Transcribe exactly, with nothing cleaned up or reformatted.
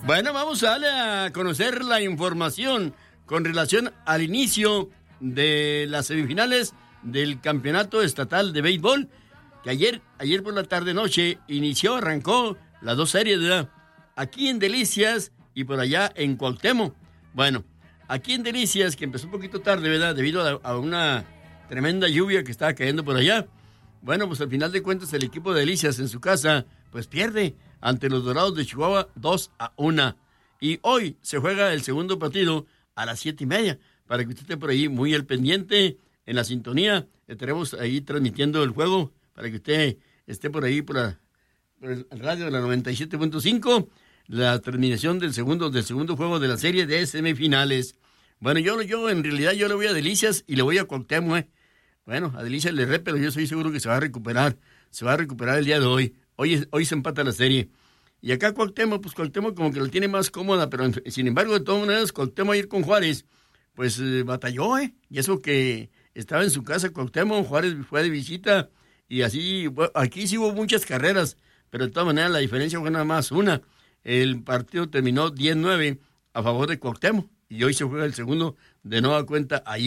Bueno, vamos a darle a conocer la información con relación al inicio de las semifinales del Campeonato Estatal de Béisbol, que ayer, ayer por la tarde-noche inició, arrancó las dos series, ¿verdad? Aquí en Delicias y por allá en Cuauhtémoc. Bueno, aquí en Delicias, que empezó un poquito tarde, ¿verdad? Debido a, a una tremenda lluvia que estaba cayendo por allá. Bueno, pues al final de cuentas el equipo de Delicias en su casa, pues pierde ante los Dorados de Chihuahua dos a uno. Y hoy se juega el segundo partido a las siete y media, para que usted esté por ahí muy al pendiente, en la sintonía. Estaremos ahí transmitiendo el juego, para que usted esté por ahí por, la, por el radio de la noventa y siete punto cinco, la transmisión del segundo, del segundo juego de la serie de semifinales. Bueno, yo, yo en realidad yo le voy a Delicias y le voy a Cuauhtémoc, ¿eh? Bueno, a Delicias le re, pero yo soy seguro que se va a recuperar, se va a recuperar el día de hoy. Hoy, hoy se empata la serie. Y acá Cuauhtémoc, pues Cuauhtémoc como que lo tiene más cómoda, pero sin embargo, de todas maneras, Cuauhtémoc a ir con Juárez, pues eh, batalló, ¿eh? Y eso que estaba en su casa Cuauhtémoc, Juárez fue de visita, y así, bueno, aquí sí hubo muchas carreras, pero de todas maneras la diferencia fue nada más una. El partido terminó diez nueve a favor de Cuauhtémoc, y hoy se juega el segundo de nueva cuenta ahí